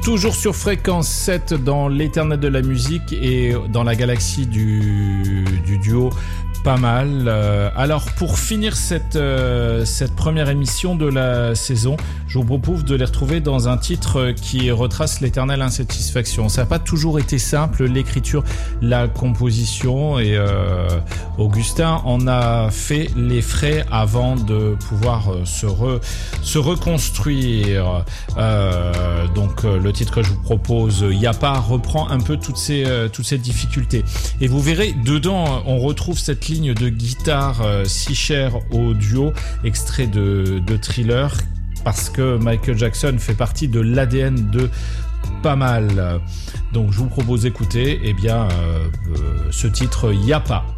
Toujours sur Fréquence 7 dans l'éternel de la musique et dans la galaxie du duo Pas Mal. Alors pour finir cette première émission de la saison, je vous propose de les retrouver dans un titre qui retrace l'éternelle insatisfaction. Ça n'a pas toujours été simple, l'écriture, la composition, et Augustin en a fait les frais avant de pouvoir se reconstruire. Donc le titre que je vous propose, Y a pas, reprend un peu toutes ces difficultés. Et vous verrez, dedans, on retrouve cette ligne de guitare si chère au duo, extrait de Thriller, parce que Michael Jackson fait partie de l'ADN de Pas Mal. Donc je vous propose d'écouter ce titre Y a pas.